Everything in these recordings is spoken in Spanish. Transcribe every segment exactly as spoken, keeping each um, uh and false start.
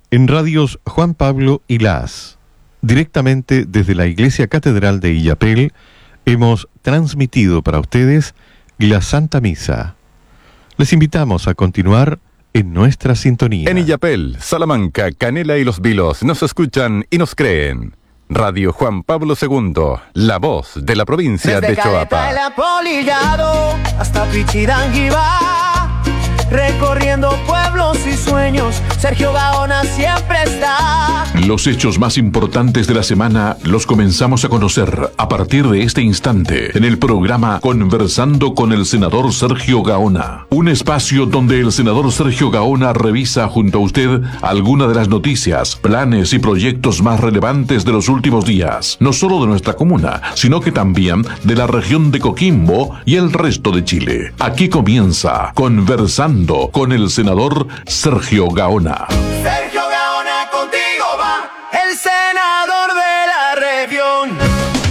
en radios Juan Pablo y Las. Directamente desde la Iglesia Catedral de Illapel, hemos transmitido para ustedes la Santa Misa. Les invitamos a continuar en nuestra sintonía. En Illapel, Salamanca, Canela y Los Vilos nos escuchan y nos creen. Radio Juan Pablo segundo, la voz de la provincia Desde de Choapa. Caleta el Apolillado hasta Pichidanguibá, recorriendo pueblos y sueños, Sergio Gaona siempre está. Los hechos más importantes de la semana los comenzamos a conocer a partir de este instante en el programa Conversando con el senador Sergio Gaona. Un espacio donde el senador Sergio Gaona revisa junto a usted algunas de las noticias, planes y proyectos más relevantes de los últimos días, no solo de nuestra comuna, sino que también de la región de Coquimbo y el resto de Chile. Aquí comienza Conversando con el senador Sergio Gaona. Sergio Gaona, contigo va el senador de la región.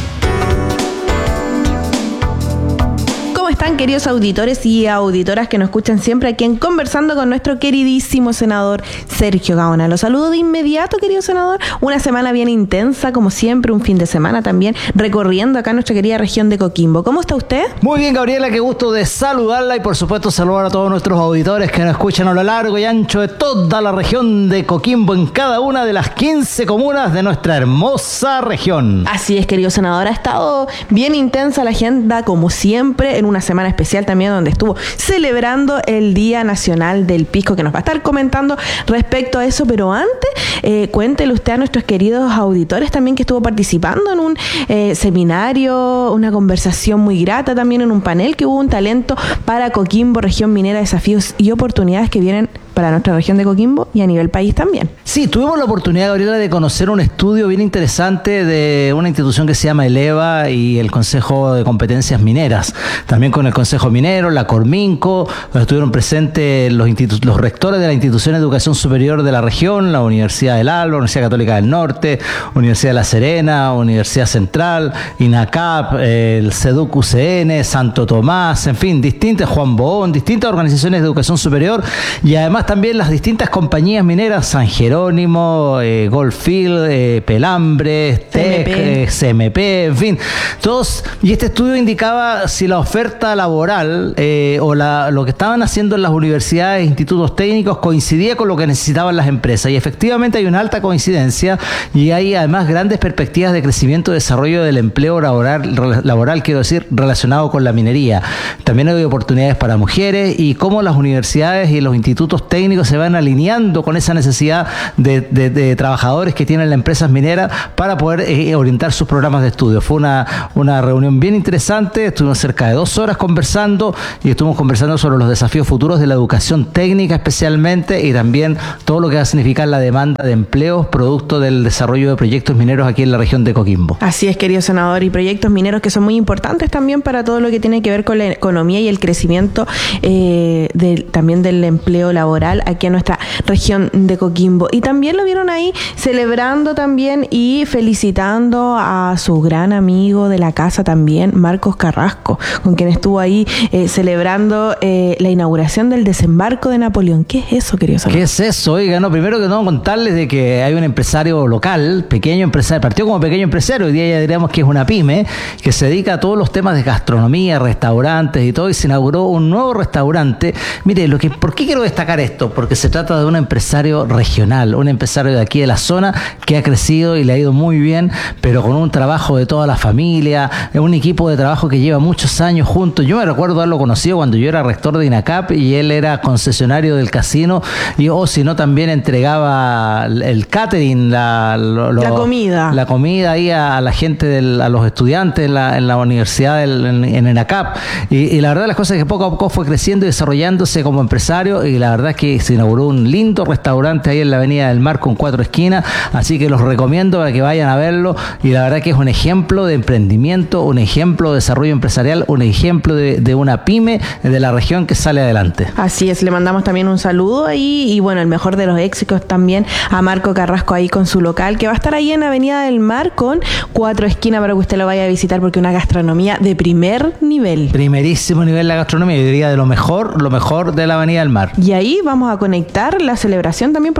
¿Cómo están, queridos auditores y auditoras que nos escuchan siempre aquí en Conversando con nuestro queridísimo senador Sergio Gaona? Los saludo de inmediato, querido senador. Una semana bien intensa, como siempre, un fin de semana también, recorriendo acá nuestra querida región de Coquimbo. ¿Cómo está usted? Muy bien, Gabriela, qué gusto de saludarla y por supuesto saludar a todos nuestros auditores que nos escuchan a lo largo y ancho de toda la región de Coquimbo, en cada una de las quince comunas de nuestra hermosa región. Así es, querido senador, ha estado bien intensa la agenda, como siempre, en una semana especial también donde estuvo celebrando el Día Nacional del Pisco, que nos va a estar comentando respecto a eso, pero antes, eh, cuéntele usted a nuestros queridos auditores también que estuvo participando en un eh, seminario, una conversación muy grata también en un panel que hubo un talento para Coquimbo, región minera, desafíos y oportunidades que vienen para nuestra región de Coquimbo y a nivel país también. Sí, tuvimos la oportunidad, Gabriela, de conocer un estudio bien interesante de una institución que se llama Eleva y el Consejo de Competencias Mineras. También con el Consejo Minero, la Corminco, donde estuvieron presentes los, institu- los rectores de la institución de educación superior de la región, la Universidad del Alba, Universidad Católica del Norte, Universidad de La Serena, Universidad Central, INACAP, el CEDUC U C N, Santo Tomás, en fin, distintas, Juan Boón, distintas organizaciones de educación superior y además también las distintas compañías mineras, San Jerónimo, eh, Goldfield, eh, Pelambres, Tec, eh, C M P, en fin, todos. Y este estudio indicaba si la oferta laboral eh, o la, lo que estaban haciendo en las universidades e institutos técnicos coincidía con lo que necesitaban las empresas. Y efectivamente hay una alta coincidencia y hay además grandes perspectivas de crecimiento y desarrollo del empleo laboral, laboral, quiero decir, relacionado con la minería. También hay oportunidades para mujeres y cómo las universidades y los institutos técnicos técnicos se van alineando con esa necesidad de, de, de trabajadores que tienen las empresas mineras para poder eh, orientar sus programas de estudio. Fue una, una reunión bien interesante, estuvimos cerca de dos horas conversando y estuvimos conversando sobre los desafíos futuros de la educación técnica especialmente y también todo lo que va a significar la demanda de empleos producto del desarrollo de proyectos mineros aquí en la región de Coquimbo. Así es, querido senador, y proyectos mineros que son muy importantes también para todo lo que tiene que ver con la economía y el crecimiento eh, de, también del empleo laboral aquí en nuestra región de Coquimbo. Y también lo vieron ahí celebrando también y felicitando a su gran amigo de la casa también, Marcos Carrasco, con quien estuvo ahí eh, celebrando eh, la inauguración del desembarco de Napoleón. ¿Qué es eso, querido senador? ¿Qué es eso? Oiga, no, primero que todo contarles de que hay un empresario local, pequeño empresario, partió como pequeño empresario, hoy día ya diríamos que es una pyme, que se dedica a todos los temas de gastronomía, restaurantes y todo, y se inauguró un nuevo restaurante. Mire, lo que, ¿por qué quiero destacar esto? Porque se trata de un empresario regional, un empresario de aquí de la zona que ha crecido y le ha ido muy bien, pero con un trabajo de toda la familia, un equipo de trabajo que lleva muchos años juntos. Yo me recuerdo haberlo conocido cuando yo era rector de INACAP y él era concesionario del casino y o si no también entregaba el catering, la, lo, la comida, la comida ahí a, a la gente, del, a los estudiantes en la, en la universidad del, en, en INACAP y, y la verdad las cosas es que poco a poco fue creciendo y desarrollándose como empresario y la verdad es que se inauguró un lindo restaurante ahí en la Avenida del Mar con cuatro esquinas, así que los recomiendo para que vayan a verlo y la verdad que es un ejemplo de emprendimiento, un ejemplo de desarrollo empresarial, un ejemplo de, de una pyme de la región que sale adelante. Así es, le mandamos también un saludo ahí y bueno, el mejor de los éxitos también a Marco Carrasco ahí con su local que va a estar ahí en Avenida del Mar con cuatro esquinas para que usted lo vaya a visitar porque una gastronomía de primer nivel. Primerísimo nivel la gastronomía, yo diría de lo mejor, lo mejor de la Avenida del Mar. Y ahí vamos a conectar la celebración también porque él también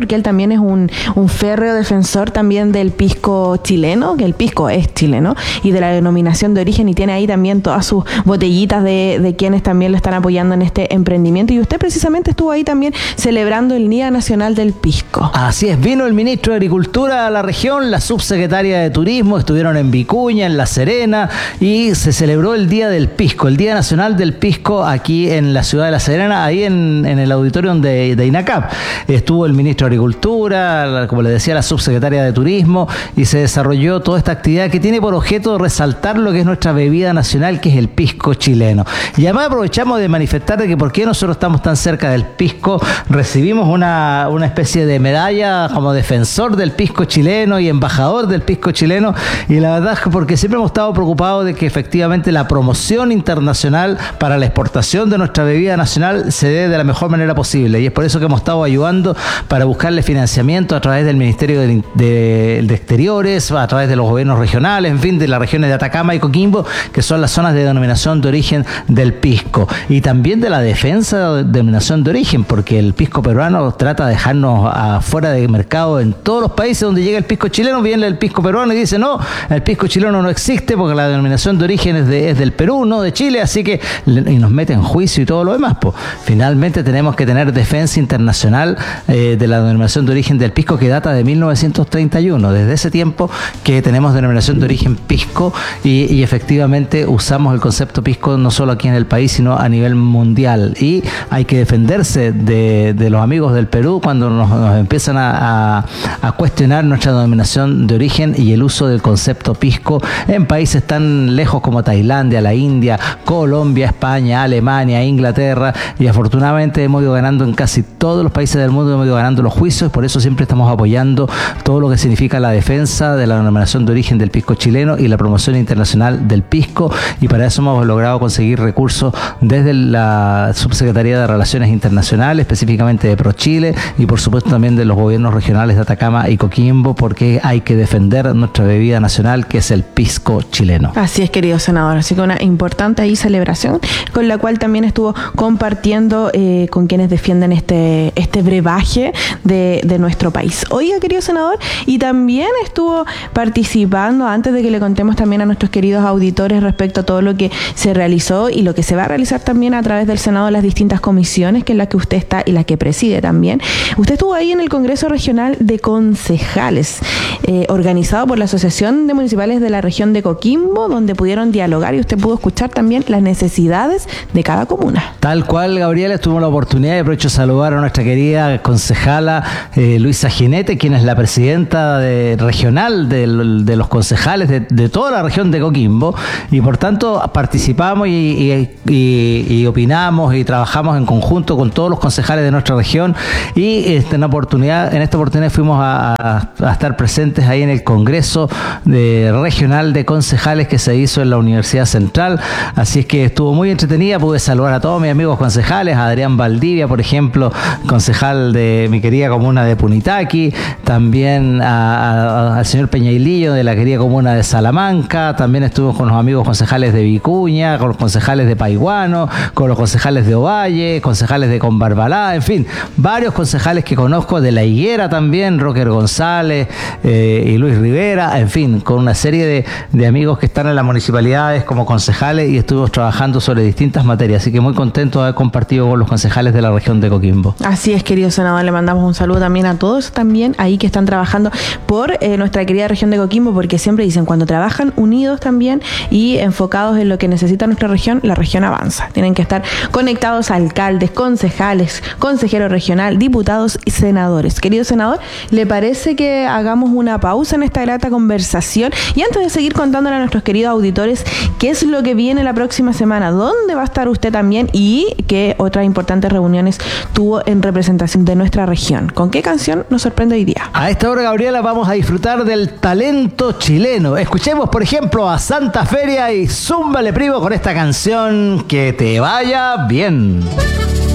también es un, un férreo defensor también del pisco chileno, que el pisco es chileno, y de la denominación de origen, y tiene ahí también todas sus botellitas de, de quienes también lo están apoyando en este emprendimiento. Y usted precisamente estuvo ahí también celebrando el Día Nacional del Pisco. Así es, vino el ministro de Agricultura a la región, la subsecretaria de Turismo, estuvieron en Vicuña, en La Serena, y se celebró el Día del Pisco, el Día Nacional del Pisco aquí en la ciudad de La Serena, ahí en, en el auditorio de, de INACAP. Estuvo el ministro de Agricultura, la, como le decía, la subsecretaria de Turismo, y se desarrolló toda esta actividad que tiene por objeto resaltar lo que es nuestra bebida nacional, que es el pisco chileno. Y además aprovechamos de manifestar de que por qué nosotros estamos tan cerca del pisco. Recibimos una, una especie de medalla como defensor del pisco chileno y embajador del pisco chileno, y la verdad es que porque siempre hemos estado preocupados de que efectivamente la promoción internacional para la exportación de nuestra bebida nacional se dé de la mejor manera posible, y es por eso que hemos estado ayudando para buscarle financiamiento a través del Ministerio de, de, de Exteriores, a través de los gobiernos regionales, en fin, de las regiones de Atacama y Coquimbo, que son las zonas de denominación de origen del pisco, y también de la defensa de denominación de origen, porque el pisco peruano trata de dejarnos afuera de mercado en todos los países donde llega el pisco chileno. Viene el pisco peruano y dice no, el pisco chileno no existe porque la denominación de origen es, de, es del Perú, no de Chile, así que y nos mete en juicio y todo lo demás. Pues finalmente tenemos que tener defensa internacional eh, de la denominación de origen del pisco, que data de mil novecientos treinta y uno. Desde ese tiempo que tenemos denominación de origen pisco, y, y efectivamente usamos el concepto pisco no solo aquí en el país, sino a nivel mundial, y hay que defenderse de, de los amigos del Perú cuando nos, nos empiezan a, a, a cuestionar nuestra denominación de origen y el uso del concepto pisco en países tan lejos como Tailandia, la India, Colombia, España, Alemania, Inglaterra, y afortunadamente hemos ido ganando en casi todos los países del mundo, hemos ido ganando los juicios, por eso siempre estamos apoyando todo lo que significa la defensa de la denominación de origen del pisco chileno y la promoción internacional del pisco, y para eso hemos logrado conseguir recursos desde la Subsecretaría de Relaciones Internacionales, específicamente de ProChile, y por supuesto también de los gobiernos regionales de Atacama y Coquimbo, porque hay que defender nuestra bebida nacional, que es el pisco chileno. Así es, querido senador, así que una importante ahí celebración, con la cual también estuvo compartiendo eh, con quienes defienden este, este brebaje de, de nuestro país. Oiga, querido senador, y también estuvo participando, antes de que le contemos también a nuestros queridos auditores respecto a todo lo que se realizó y lo que se va a realizar también a través del Senado, las distintas comisiones que en las que usted está y la que preside también. Usted estuvo ahí en el Congreso Regional de Concejales, eh, organizado por la Asociación de Municipales de la región de Coquimbo, donde pudieron dialogar y usted pudo escuchar también las necesidades de cada comuna. Tal cual, Gabriela, tuvimos la oportunidad y aprovecho saludar a nuestra querida concejala eh, Luisa Ginete, quien es la presidenta de, regional de, de los concejales de, de toda la región de Coquimbo, y por tanto participamos y, y, y, y opinamos y trabajamos en conjunto con todos los concejales de nuestra región, y este, en, oportunidad, en esta oportunidad fuimos a, a, a estar presentes ahí en el Congreso de, Regional de Concejales que se hizo en la Universidad Central, así es que estuvo muy entretenida. Pude saludar a todos mis amigos concejales, a Adrián Valdivia, por ejemplo, concejal de mi querida comuna de Punitaqui, también a, a, al señor Peñailillo de la querida comuna de Salamanca, también estuvo con los amigos concejales de Vicuña, con los concejales de Paiguano, con los concejales de Ovalle, concejales de Conbarbalá, en fin, varios concejales que conozco, de La Higuera también, Rocker González eh, y Luis Rivera, en fin, con una serie de, de amigos que están en las municipalidades como concejales, y estuvimos trabajando sobre distintas materias, así que muy contento de haber compartido con los concejales de la región de Coquimbo. Así es, querido senador, le mandamos un saludo también a todos también ahí que están trabajando por eh, nuestra querida región de Coquimbo, porque siempre dicen, cuando trabajan unidos también y enfocados en lo que necesita nuestra región, la región avanza. Tienen que estar conectados alcaldes, concejales, consejeros regional, diputados y senadores. Querido senador, ¿le parece que hagamos una pausa en esta grata conversación? Y antes de seguir contándole a nuestros queridos auditores qué es lo que viene la próxima semana, dónde va a estar usted también y qué otras importantes reuniones tuvo en representación de nuestra región, ¿con qué canción nos sorprende hoy día? A esta hora, Gabriela, vamos a disfrutar del talento chileno. Escuchemos, por ejemplo, a Santa Feria y Zúmbale, primo, con esta canción, Que te vaya bien.